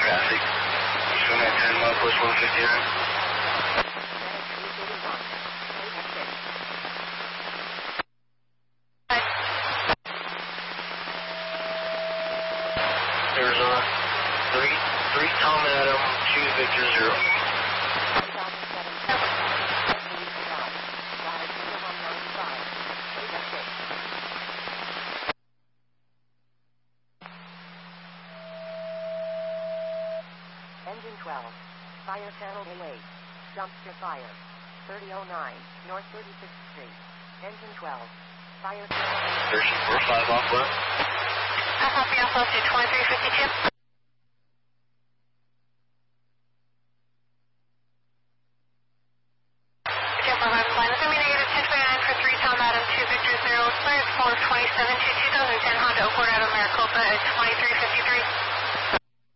traffic. Eastern at 10 mile plus 159. Arizona, 3 Tom Adam, 2 Victor 0. Engine 12, fire channel A8, dumpster fire, 3009, North 36th Street. Engine 12, fire channel A8. 1345 off left. Copy off left to 2352. For 3 Tom Adam, 2 Victor 0, clearance 427 to 2010 Honda Accord out of Maricopa at 2350.